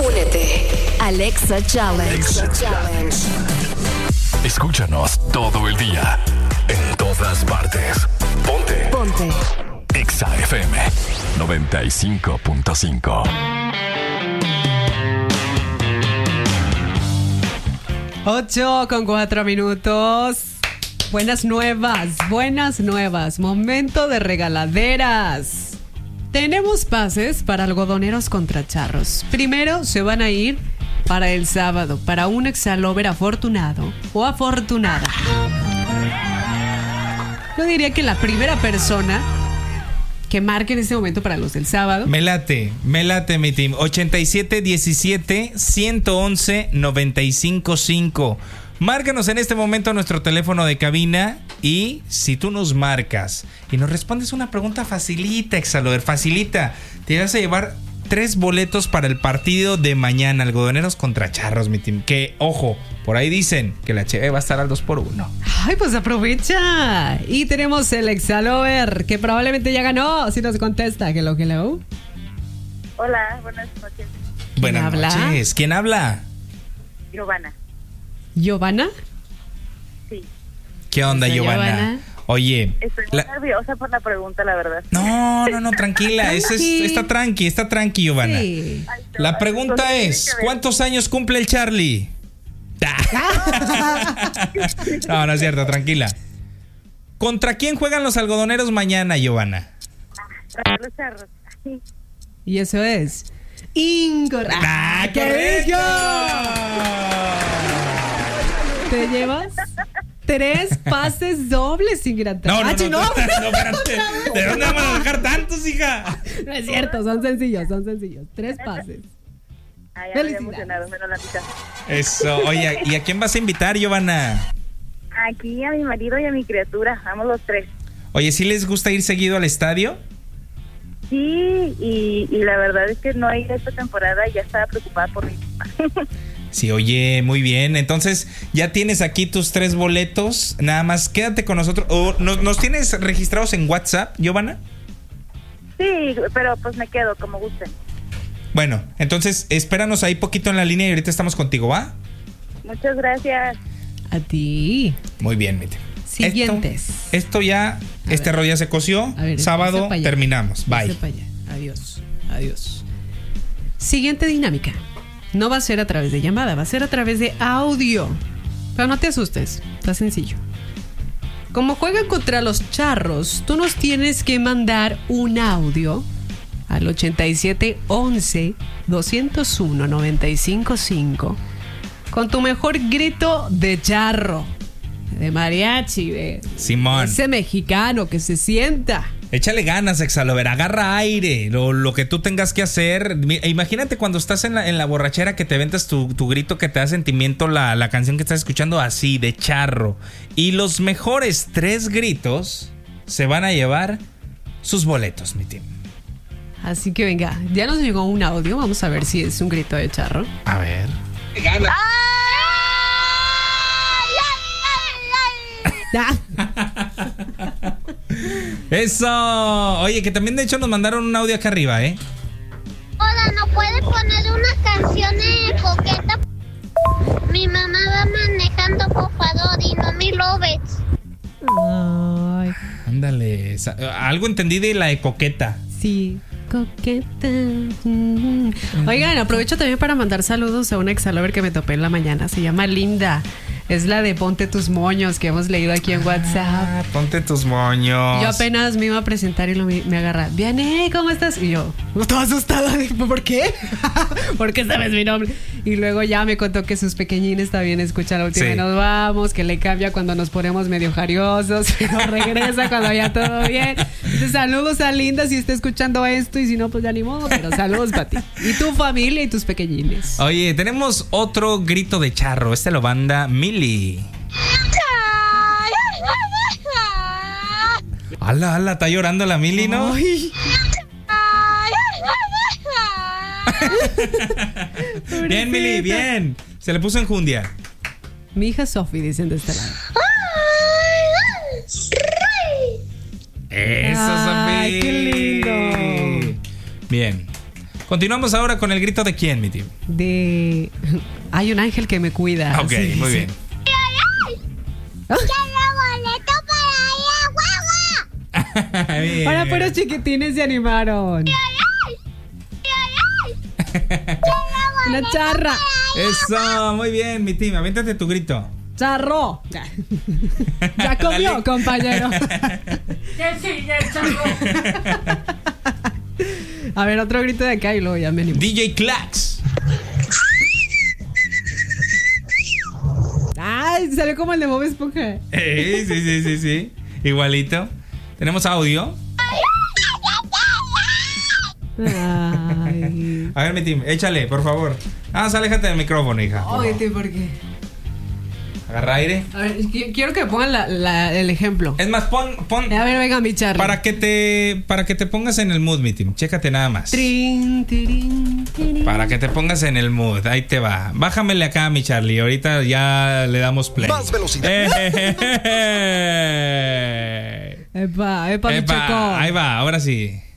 Únete. Alexa Challenge. Escúchanos todo el día, en todas partes. Ponte. Exa FM 95.5. 8:04. Buenas nuevas. Momento de regaladeras. Tenemos pases para algodoneros contra charros. Primero se van a ir para el sábado, para un exalover afortunado o afortunada. Yo diría que la primera persona que marque en este momento para los del sábado. Me late mi team. 8717-111-955. Márcanos en este momento a nuestro teléfono de cabina y si tú nos marcas y nos respondes una pregunta facilita, Exalover, facilita, te vas a llevar 3 boletos para el partido de mañana, algodoneros contra charros, mi team. Que, ojo, por ahí dicen que la cheve va a estar al 2x1. Ay, pues aprovecha. Y tenemos el Exalover, que probablemente ya ganó, si nos contesta. Hello. Hola, buenas noches. Buenas noches. ¿Quién habla? ¿Giovanna? Sí. ¿Qué onda, Giovanna? Oye, estoy muy nerviosa por la pregunta, la verdad. No, tranquila. Está tranqui, Giovanna. Sí. La pregunta es, ¿cuántos años cumple el Charlie? No es cierto, tranquila. ¿Contra quién juegan los algodoneros mañana, Giovanna? Los charros. Y eso es incorrecto. ¡Qué rico! Te llevas 3 pases dobles, Ingrata. No, espérate. ¿De dónde vamos a sacar tantos, hija? No es cierto, son sencillos. 3 pases. Ay, ya estoy emocionado, menos la mitad. Eso, oye, ¿y a quién vas a invitar, Giovanna? Aquí a mi marido y a mi criatura, vamos los 3. Oye, ¿sí les gusta ir seguido al estadio? Sí, y la verdad es que no he ido esta temporada y ya estaba preocupada por mi mamá. Sí, oye, muy bien. Entonces, ya tienes aquí tus 3 boletos. Nada más, quédate con nosotros. ¿Nos tienes registrados en WhatsApp, Giovanna? Sí, pero pues me quedo, como gusten. Bueno, entonces, espéranos ahí poquito en la línea y ahorita estamos contigo, ¿va? Muchas gracias. A ti. Muy bien, Mete. Siguientes. Esto ya, rollo ya se coció. Sábado terminamos. Bye. Adiós. Siguiente dinámica. No va a ser a través de llamada, va a ser a través de audio. Pero no te asustes, está sencillo. Como juegan contra los charros, tú nos tienes que mandar un audio al 8711-201-955 con tu mejor grito de charro, de mariachi, de Simón. Ese mexicano que se sienta. Échale ganas, Exalover, agarra aire, lo que tú tengas que hacer. Imagínate cuando estás en la borrachera que te ventas tu grito que te da sentimiento la canción que estás escuchando así, de charro. Y los mejores 3 gritos se van a llevar sus boletos, mi team. Así que venga, ya nos llegó un audio, vamos a ver si es un grito de charro. A ver. Gana. Eso. Oye, que también de hecho nos mandaron un audio acá arriba, ¿eh? Hola, ¿no puede poner una canción de coqueta? Mi mamá va manejando Pofador y no mi Lovets. Ay. Ándale. Algo entendí de la de coqueta. Sí. Coqueta. Oigan, aprovecho también para mandar saludos a una Exalover que me topé en la mañana. Se llama Linda. Es la de Ponte tus moños que hemos leído aquí en WhatsApp. Ponte tus moños. Yo apenas me iba a presentar y me agarra. Vianey, ¿cómo estás? Y yo, estaba asustada. ¿Por qué? Porque sabes mi nombre. Y luego ya me contó que sus pequeñines también escuchan la última y nos vamos, que le cambia cuando nos ponemos medio jariosos y nos regresa cuando ya todo bien. Entonces, saludos a Linda si está escuchando esto y si no, pues ya ni modo, pero saludos para ti. Y tu familia y tus pequeñines. Oye, tenemos otro grito de charro. Este lo manda Mili. Ala, está llorando la Mili, ¿no? Bien, Mili, bien. Se le puso enjundia. Mi hija Sofi, dicen de este lado. Eso, Sofi. Ay, qué lindo. Bien. Continuamos ahora con el grito de quién, mi tío. De... Hay un ángel que me cuida. Ok, Sí, muy sí. bien. Bien. Ahora fueron chiquitines se animaron. Una charra. Eso, muy bien, mi team. Avéntate tu grito. Charro. Ya comió, Dale. compañero. A ver, otro grito de acá y luego ya me animo. DJ Clax. Ay, salió como el de Bob Esponja. Sí. Igualito. ¿Tenemos audio? Ay. A ver, mi team, échale, por favor. Aléjate del micrófono, hija. por Oye, favor. ¿por qué? Agarra aire. A ver, quiero que pongan el ejemplo. Es más, pon. A ver, venga, mi Charlie. Para que te pongas en el mood, mi team. Chécate nada más. Trin, tirin, tirin. Para que te pongas en el mood. Ahí te va. Bájamele acá, mi Charlie. Ahorita ya le damos play. Más velocidad. Epa, mi Epa, Checo. ahí va, ahora sí.